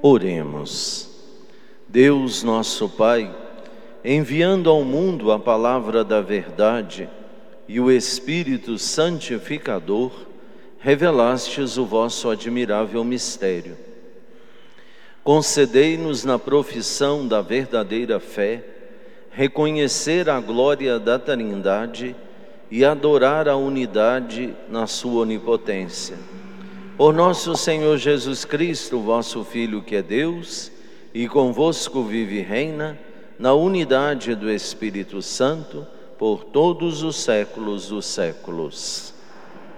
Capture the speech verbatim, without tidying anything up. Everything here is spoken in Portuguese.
Oremos. Deus nosso Pai, enviando ao mundo a palavra da verdade e o Espírito santificador, revelastes o vosso admirável mistério. Concedei-nos na profissão da verdadeira fé, reconhecer a glória da Trindade e adorar a unidade na sua onipotência. Por nosso Senhor Jesus Cristo, vosso Filho, que é Deus, e convosco vive e reina, na unidade do Espírito Santo, por todos os séculos dos séculos.